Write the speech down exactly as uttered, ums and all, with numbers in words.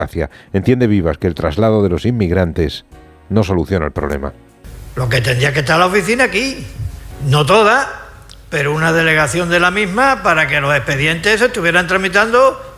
burocracia. Entiende Vivas que el traslado de los inmigrantes no soluciona el problema. Lo que tendría que estar la oficina aquí, no toda, pero una delegación de la misma para que los expedientes se estuvieran tramitando